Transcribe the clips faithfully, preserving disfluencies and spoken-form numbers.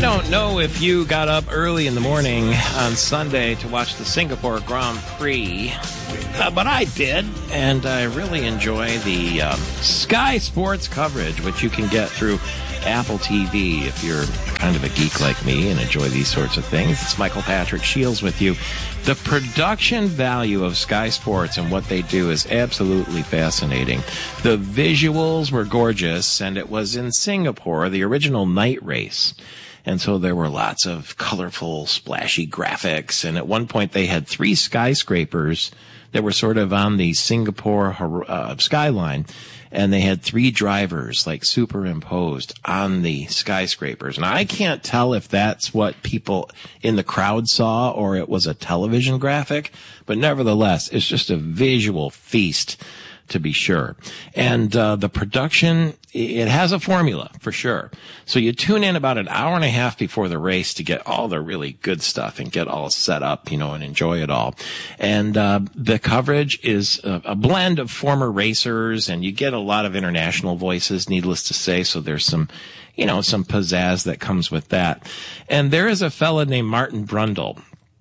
don't know if you got up early in the morning on Sunday to watch the Singapore Grand Prix, uh, but I did, and I really enjoy the um, Sky Sports coverage, which you can get through Apple T V if you're kind of a geek like me and enjoy these sorts of things. It's Michael Patrick Shields with you. The production value of Sky Sports and what they do is absolutely fascinating. The visuals were gorgeous, and it was in Singapore, the original night race. And so there were lots of colorful, splashy graphics. And at one point they had three skyscrapers that were sort of on the Singapore uh, skyline. And they had three drivers, like, superimposed on the skyscrapers. And I can't tell if that's what people in the crowd saw or it was a television graphic. But nevertheless, it's just a visual feast, to be sure. And uh the production, it has a formula, for sure. So you tune in about an hour and a half before the race to get all the really good stuff and get all set up, you know, and enjoy it all. And uh the coverage is a, a blend of former racers, and you get a lot of international voices, needless to say, so there's some, you know, some pizzazz that comes with that. And there is a fella named Martin Brundle,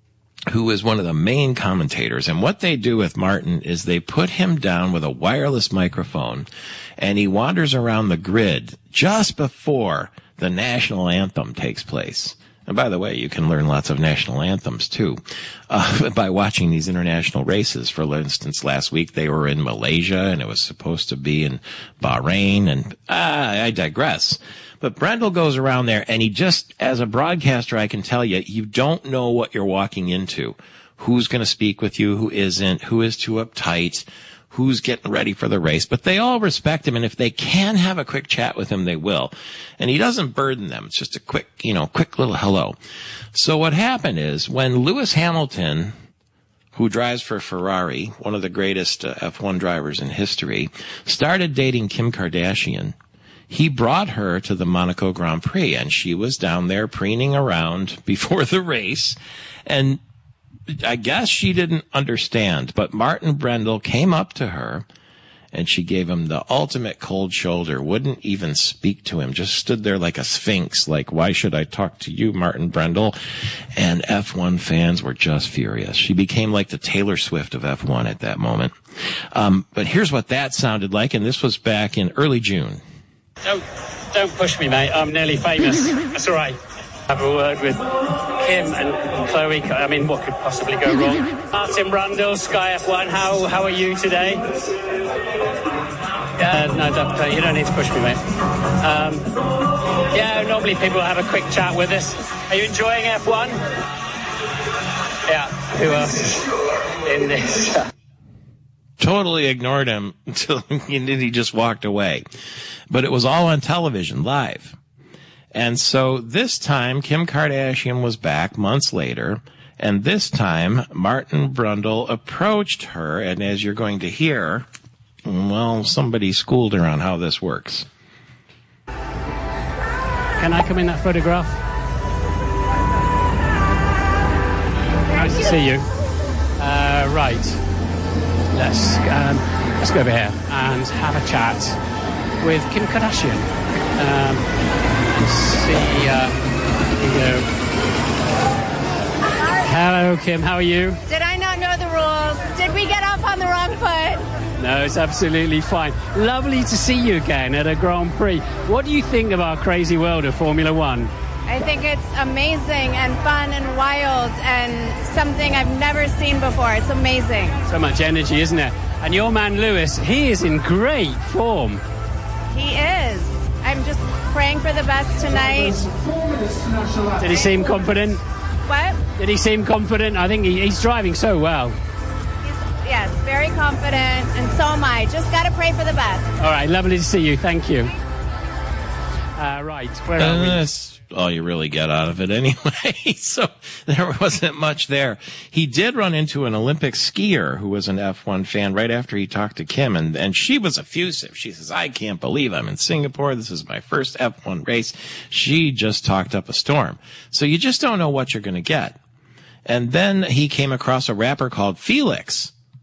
who is one of the main commentators. And what they do with Martin is they put him down with a wireless microphone, and he wanders around the grid just before the national anthem takes place. And by the way, you can learn lots of national anthems, too, uh, by watching these international races. For instance, last week they were in Malaysia, and it was supposed to be in Bahrain, and ah, I digress. But Brendel goes around there, and he just, as a broadcaster, I can tell you, you don't know what you're walking into. Who's going to speak with you, who isn't, who is too uptight, who's getting ready for the race. But they all respect him, and if they can have a quick chat with him, they will. And he doesn't burden them. It's just a quick, you know, quick little hello. So what happened is, when Lewis Hamilton, who drives for Ferrari, one of the greatest uh, F one drivers in history, started dating Kim Kardashian, he brought her to the Monaco Grand Prix, and she was down there preening around before the race. And I guess she didn't understand, but Martin Brendel came up to her, and she gave him the ultimate cold shoulder, wouldn't even speak to him, just stood there like a sphinx, like, why should I talk to you, Martin Brendel? And F one fans were just furious. She became like the Taylor Swift of F one at that moment. Um, but here's what that sounded like, and this was back in early June. Don't, don't push me, mate. I'm nearly famous. That's all right. Have a word with Kim and Chloe. I mean, what could possibly go wrong? Martin Brundle, Sky F one. How how are you today? Yeah, no, don't, you don't need to push me, mate. Um, yeah, normally people have a quick chat with us. Are you enjoying F one? Yeah. Who else is in this? Totally ignored him until he just walked away. But it was all on television, live. And so this time, Kim Kardashian was back months later, and this time, Martin Brundle approached her, and as you're going to hear, well, somebody schooled her on how this works. Can I come in that photograph? Nice to see you. Uh, right. Let's um, let's go over here and have a chat with Kim Kardashian. Um, see, uh, hello. Hello, Kim. How are you? Did I not know the rules? Did we get off on the wrong foot? No, it's absolutely fine. Lovely to see you again at a Grand Prix. What do you think of our crazy world of Formula One? I think it's amazing and fun and wild and something I've never seen before. It's amazing. So much energy, isn't it? And your man Lewis, he is in great form. He is. I'm just praying for the best tonight. Did he seem confident? What? Did he seem confident? I think he, he's driving so well. He's, yes, very confident, and so am I. Just got to pray for the best. All right, lovely to see you. Thank you. Uh, right, where are we? That's all you really get out of it anyway. So there wasn't much there. He did run into an Olympic skier who was an F one fan right after he talked to Kim, and, and she was effusive. She says, I can't believe I'm in Singapore. This is my first F one race. She just talked up a storm. So you just don't know what you're going to get. And then he came across a rapper called Felix,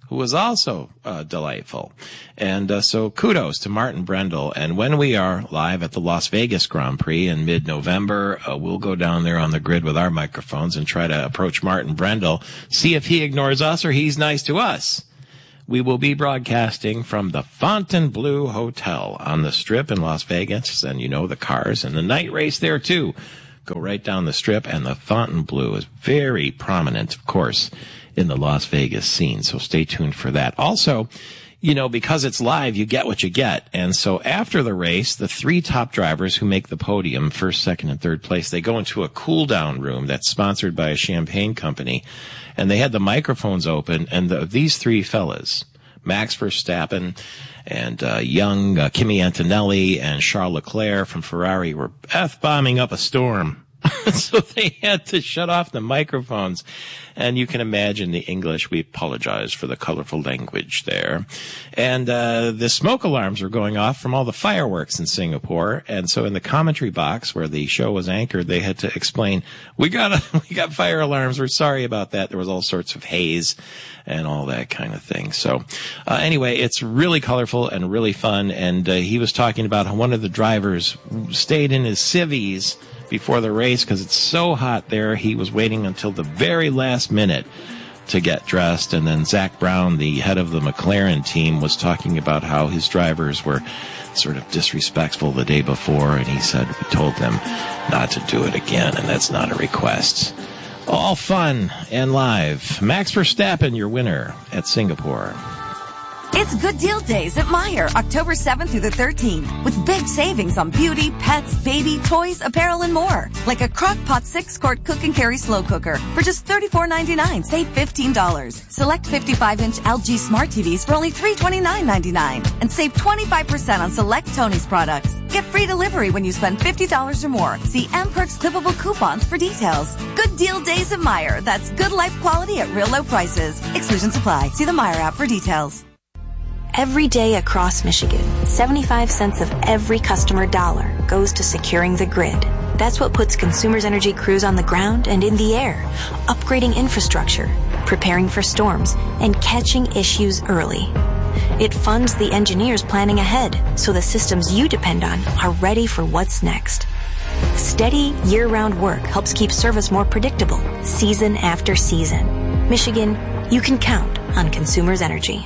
who was also uh, delightful. And uh, so kudos to Martin Brundle. And when we are live at the Las Vegas Grand Prix in mid-November, uh, we'll go down there on the grid with our microphones and try to approach Martin Brundle, see if he ignores us or he's nice to us. We will be broadcasting from the Fontainebleau Hotel on the Strip in Las Vegas, and you know the cars and the night race there too. Go right down the Strip, and the Fontainebleau is very prominent, of course, in the Las Vegas scene, so stay tuned for that. Also, you know, because it's live, you get what you get. And so after the race, the three top drivers who make the podium, first, second, and third place, they go into a cool-down room that's sponsored by a champagne company. And they had the microphones open, and the, these three fellas, Max Verstappen and uh, young uh, Kimi Antonelli and Charles Leclerc from Ferrari, were F-bombing up a storm. So they had to shut off the microphones. And you can imagine the English. We apologize for the colorful language there. And uh the smoke alarms were going off from all the fireworks in Singapore. And so in the commentary box where the show was anchored, they had to explain, we got a, we got fire alarms. We're sorry about that. There was all sorts of haze and all that kind of thing. So uh anyway, it's really colorful and really fun. And uh, he was talking about how one of the drivers stayed in his civvies before the race because it's so hot there. He was waiting until the very last minute to get dressed. And then Zach Brown, the head of the McLaren team, was talking about how his drivers were sort of disrespectful the day before. And he said, we told them not to do it again. And that's not a request. All fun and live. Max Verstappen, your winner at Singapore. It's Good Deal Days at Meijer, October seventh through the thirteenth, with big savings on beauty, pets, baby, toys, apparel, and more. Like a Crock-Pot six-quart cook and carry slow cooker for just thirty-four ninety-nine, save fifteen dollars. Select fifty-five inch L G Smart T Vs for only three twenty-nine ninety-nine, and save twenty-five percent on select Tony's products. Get free delivery when you spend fifty dollars or more. See M Perks clippable coupons for details. Good Deal Days at Meijer. That's good life quality at real low prices. Exclusions apply. See the Meijer app for details. Every day across Michigan, seventy-five cents of every customer dollar goes to securing the grid. That's what puts Consumers Energy crews on the ground and in the air, upgrading infrastructure, preparing for storms, and catching issues early. It funds the engineers planning ahead so the systems you depend on are ready for what's next. Steady, year-round work helps keep service more predictable, season after season. Michigan, you can count on Consumers Energy.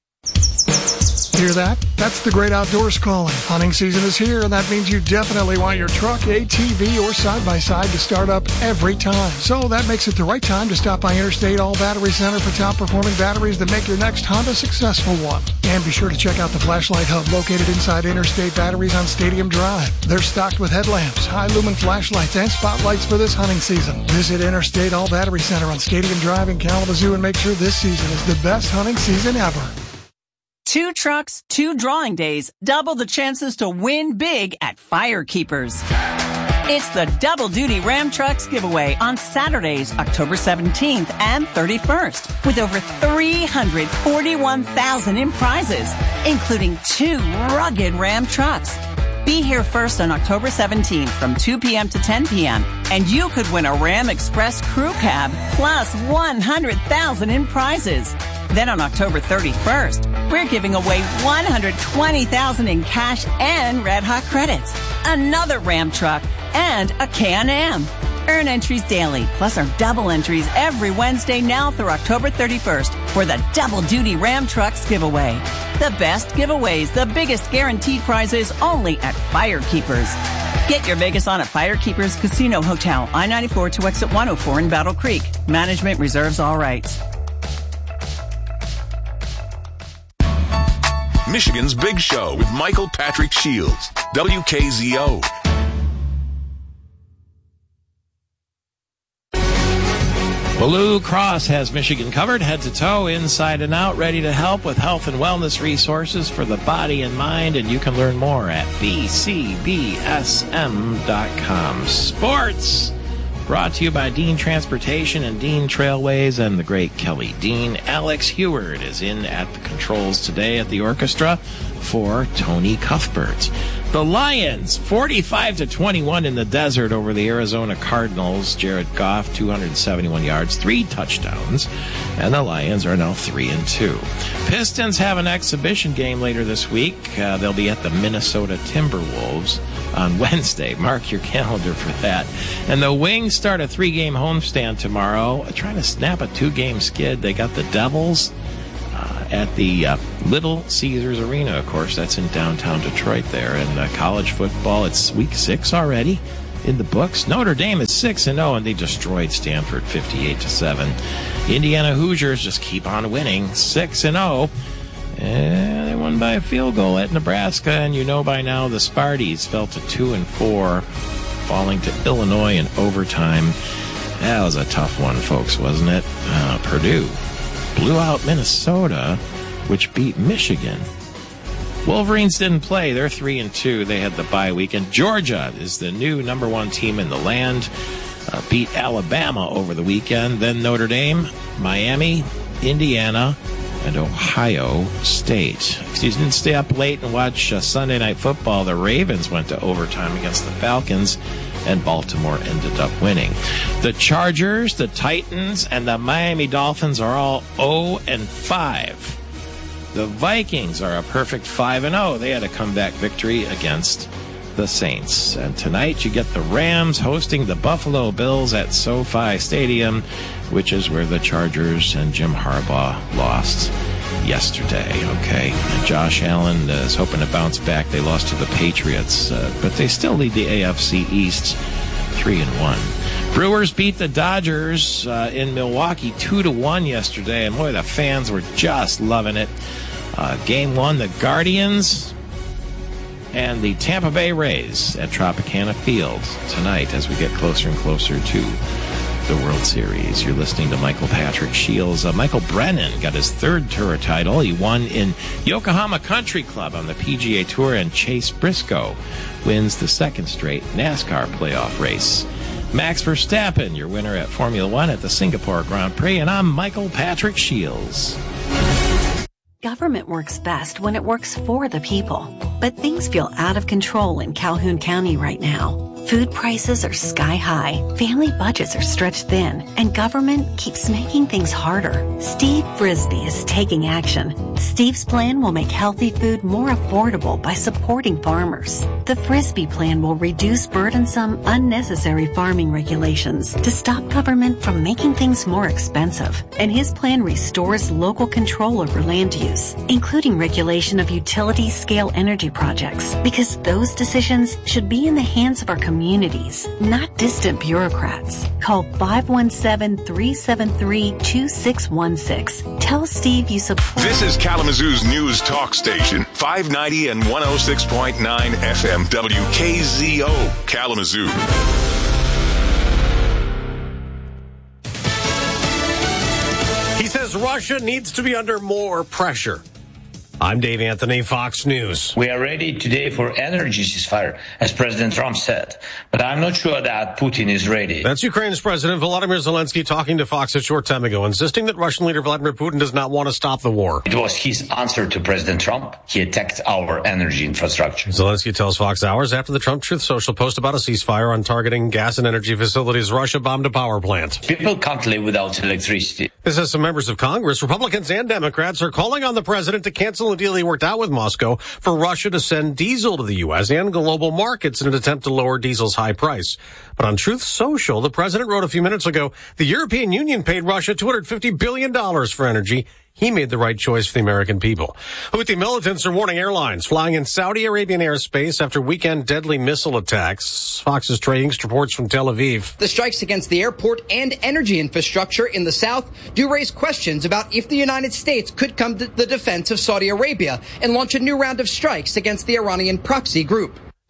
Hear that? That's the great outdoors calling. Hunting season is here, and that means you definitely want your truck, A T V, or side-by-side to start up every time. So that makes it the right time to stop by Interstate All Battery Center for top-performing batteries that make your next Honda a successful one. And be sure to check out the flashlight hub located inside Interstate Batteries on Stadium Drive. They're stocked with headlamps, high-lumen flashlights, and spotlights for this hunting season. Visit Interstate All Battery Center on Stadium Drive in Kalamazoo and make sure this season is the best hunting season ever. Two trucks, two drawing days, double the chances to win big at Firekeepers. It's the Double Duty Ram Trucks giveaway on Saturdays, October seventeenth and thirty-first, with over three hundred forty-one thousand in prizes, including two rugged Ram trucks. Be here first on October seventeenth from two p.m. to ten p.m. and you could win a Ram Express crew cab plus one hundred thousand in prizes. Then on October thirty-first, we're giving away one hundred twenty thousand in cash and Red Hot credits, another Ram truck, and a Can-Am. Earn entries daily, plus our double entries every Wednesday now through October thirty-first for the Double Duty Ram Trucks giveaway. The best giveaways, the biggest guaranteed prizes, only at Firekeepers. Get your Vegas on at Firekeepers Casino Hotel, I ninety-four to exit one oh four in Battle Creek. Management reserves all rights. Michigan's Big Show with Michael Patrick Shields, W K Z O. Blue Cross has Michigan covered, head to toe, inside and out, ready to help with health and wellness resources for the body and mind, and you can learn more at b c b s m dot com. Sports, brought to you by Dean Transportation and Dean Trailways and the great Kelly Dean. Alex Heward is in at the controls today at the orchestra for Tony Cuthbert. The Lions, forty-five to twenty-one in the desert over the Arizona Cardinals. Jared Goff, two hundred seventy-one yards, three touchdowns, and the Lions are now three and two. Pistons have an exhibition game later this week. Uh, they'll be at the Minnesota Timberwolves on Wednesday. Mark your calendar for that. And the Wings start a three-game homestand tomorrow, trying to snap a two-game skid. They got the Devils uh, at the uh, Little Caesars Arena, of course. That's in downtown Detroit there. And uh, college football, it's week six already in the books. Notre Dame is six and oh, and they destroyed Stanford fifty-eight to seven. Indiana Hoosiers just keep on winning, six and oh. And they won by a field goal at Nebraska, and you know by now the Sparties fell to two and four, falling to Illinois in overtime. That was a tough one, folks, wasn't it? Uh, Purdue blew out Minnesota, which beat Michigan. Wolverines didn't play. They're three and two. They had the bye week, and Georgia is the new number one team in the land. Uh, beat Alabama over the weekend. Then Notre Dame, Miami, Indiana, and Ohio State. If you didn't stay up late and watch uh, Sunday Night Football, the Ravens went to overtime against the Falcons, and Baltimore ended up winning. The Chargers, the Titans, and the Miami Dolphins are all oh and five. The Vikings are a perfect five and oh. They had a comeback victory against the Saints. And tonight you get the Rams hosting the Buffalo Bills at SoFi Stadium, which is where the Chargers and Jim Harbaugh lost yesterday. Okay, and Josh Allen is hoping to bounce back. They lost to the Patriots, uh, but they still lead the A F C East three and one. Brewers beat the Dodgers uh, in Milwaukee two to one yesterday, and boy, the fans were just loving it. Uh, game one, the Guardians and the Tampa Bay Rays at Tropicana Field tonight as we get closer and closer to the World Series. You're listening to Michael Patrick Shields. Uh, Michael Brennan got his third tour title. He won in Yokohama Country Club on the P G A Tour, and Chase Briscoe wins the second straight NASCAR playoff race. Max Verstappen, your winner at Formula One at the Singapore Grand Prix, and I'm Michael Patrick Shields. Government works best when it works for the people. But things feel out of control in Calhoun County right now. Food prices are sky high, family budgets are stretched thin, and government keeps making things harder. Steve Frisbee is taking action. Steve's plan will make healthy food more affordable by supporting farmers. The Frisbee plan will reduce burdensome, unnecessary farming regulations to stop government from making things more expensive. And his plan restores local control over land use, including regulation of utility-scale energy projects, because those decisions should be in the hands of our communities, not distant bureaucrats. Call five one seven, three seven three, two six one six. Tell Steve you support. This is Kalamazoo's news talk station, five ninety and one oh six point nine F M, W K Z O, Kalamazoo. He says Russia needs to be under more pressure. I'm Dave Anthony, Fox News. We are ready today for energy ceasefire, as President Trump said. But I'm not sure that Putin is ready. That's Ukraine's President Volodymyr Zelensky talking to Fox a short time ago, insisting that Russian leader Vladimir Putin does not want to stop the war. It was his answer to President Trump. He attacked our energy infrastructure. Zelensky tells Fox hours after the Trump Truth Social post about a ceasefire on targeting gas and energy facilities. Russia bombed a power plant. People can't live without electricity. This has some members of Congress, Republicans and Democrats, are calling on the president to cancel a deal he worked out with Moscow for Russia to send diesel to the U S and global markets in an attempt to lower diesel's high price. But on Truth Social, the president wrote a few minutes ago, the European Union paid Russia two hundred fifty billion dollars for energy. He made the right choice for the American people. Houthi militants are warning airlines flying in Saudi Arabian airspace after weekend deadly missile attacks. Fox's Trey Inkst reports from Tel Aviv. The strikes against the airport and energy infrastructure in the south do raise questions about if the United States could come to the defense of Saudi Arabia and launch a new round of strikes against the Iranian proxy group.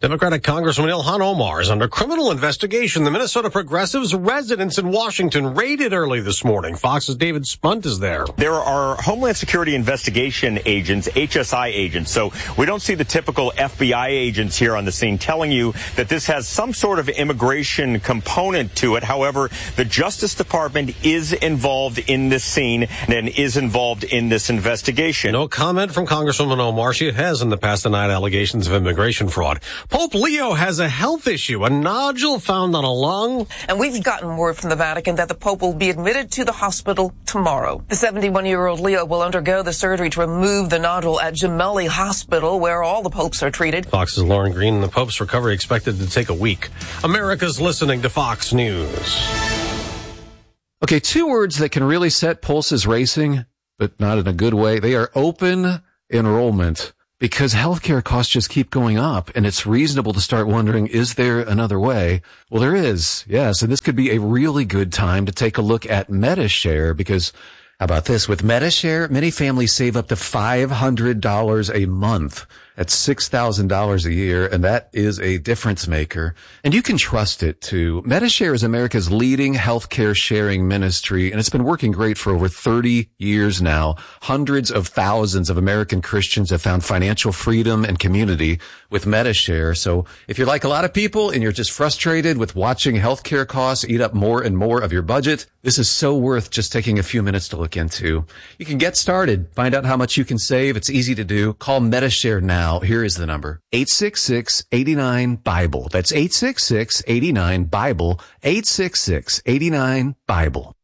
Democratic Congressman Ilhan Omar is under criminal investigation. The Minnesota Progressives' residence in Washington raided early this morning. Fox's David Spunt is there. There are Homeland Security investigation agents, H S I agents, so we don't see the typical F B I agents here on the scene telling you that this has some sort of immigration component to it. However, the Justice Department is involved in this scene and is involved in this investigation. No comment from Congresswoman Omar. She has in the past denied allegations of immigration fraud. Pope Leo has a health issue, a nodule found on a lung. And we've gotten word from the Vatican that the Pope will be admitted to the hospital tomorrow. The seventy-one-year-old Leo will undergo the surgery to remove the nodule at Gemelli Hospital, where all the popes are treated. Fox's Lauren Green. The Pope's recovery expected to take a week. America's listening to Fox News. Okay, two words that can really set pulses racing, but not in a good way. They are open enrollment. Because healthcare costs just keep going up, and it's reasonable to start wondering, is there another way? Well, there is, yes, and this could be a really good time to take a look at MediShare, because how about this? With MediShare, many families save up to five hundred dollars a month. That's six thousand dollars a year, and that is a difference maker. And you can trust it, too. MediShare is America's leading healthcare sharing ministry, and it's been working great for over thirty years now. Hundreds of thousands of American Christians have found financial freedom and community with MediShare. So if you're like a lot of people and you're just frustrated with watching healthcare costs eat up more and more of your budget, this is so worth just taking a few minutes to look into. You can get started. Find out how much you can save. It's easy to do. Call MediShare now. Here is the number. eight six six, eight nine, Bible. That's eight six six, eight nine, Bible. eight six six, eight nine, Bible.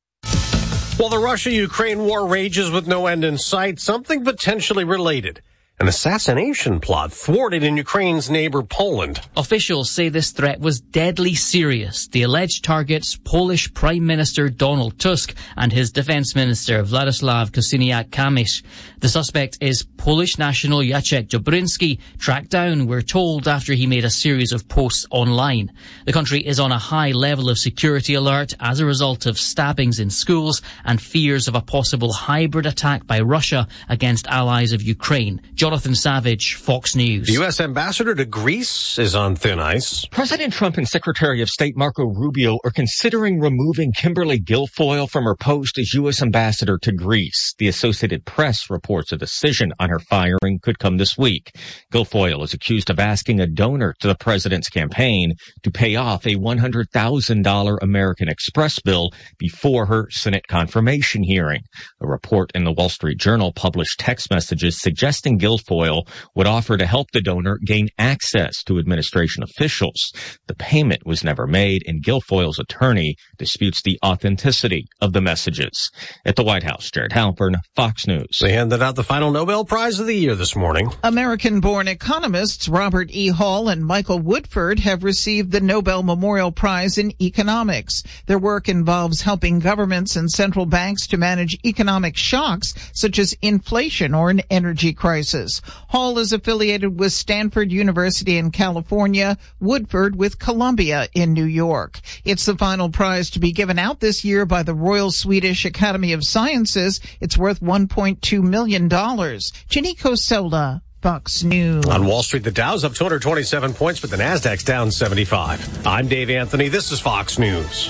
While the Russia-Ukraine war rages with no end in sight, something potentially related. An assassination plot thwarted in Ukraine's neighbor Poland. Officials say this threat was deadly serious. The alleged targets, Polish Prime Minister Donald Tusk and his Defense Minister Władysław Kosiniak-Kamysz. The suspect is Polish national Jacek Dobryński, tracked down, we're told, after he made a series of posts online. The country is on a high level of security alert as a result of stabbings in schools and fears of a possible hybrid attack by Russia against allies of Ukraine. Jonathan Savage, Fox News. The U S ambassador to Greece is on thin ice. President Trump and Secretary of State Marco Rubio are considering removing Kimberly Guilfoyle from her post as U S ambassador to Greece. The Associated Press reports a decision on her firing could come this week. Guilfoyle is accused of asking a donor to the president's campaign to pay off a one hundred thousand dollars American Express bill before her Senate confirmation hearing. A report in the Wall Street Journal published text messages suggesting Guilfoyle would offer to help the donor gain access to administration officials. The payment was never made, and Guilfoyle's attorney disputes the authenticity of the messages. At the White House, Jared Halpern, Fox News. They handed out the final Nobel Prize of the year this morning. American-born economists Robert E. Hall and Michael Woodford have received the Nobel Memorial Prize in Economics. Their work involves helping governments and central banks to manage economic shocks such as inflation or an energy crisis. Hall is affiliated with Stanford University in California, Woodford with Columbia in New York. It's the final prize to be given out this year by the Royal Swedish Academy of Sciences. It's worth one point two million dollars. Chinico Sola, Fox News. On Wall Street, the Dow's up two hundred twenty-seven points, but the Nasdaq's down seventy-five. I'm Dave Anthony. This is Fox News.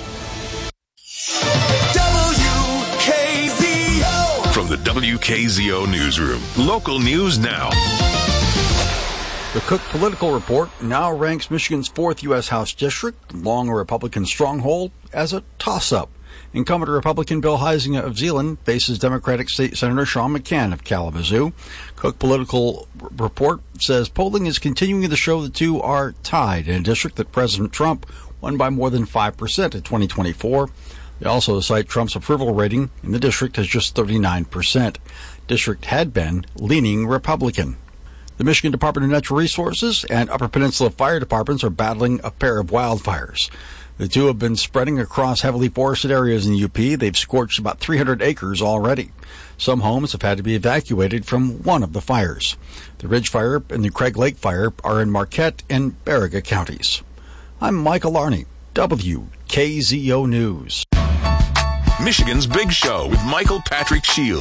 W K Z O. From the W K Z O Newsroom. Local news now. The Cook Political Report now ranks Michigan's fourth U S House district, long a Republican stronghold, as a toss-up. Incumbent Republican Bill Huizenga of Zeeland faces Democratic State Senator Sean McCann of Kalamazoo. Cook Political Report says polling is continuing to show the two are tied in a district that President Trump won by more than five percent in twenty twenty-four. They also cite Trump's approval rating in the district as just thirty-nine percent. District had been leaning Republican. The Michigan Department of Natural Resources and Upper Peninsula Fire Departments are battling a pair of wildfires. The two have been spreading across heavily forested areas in the U P. They've scorched about three hundred acres already. Some homes have had to be evacuated from one of the fires. The Ridge Fire and the Craig Lake Fire are in Marquette and Baraga counties. I'm Michael Arney, W K Z O News. Michigan's Big Show with Michael Patrick Shields.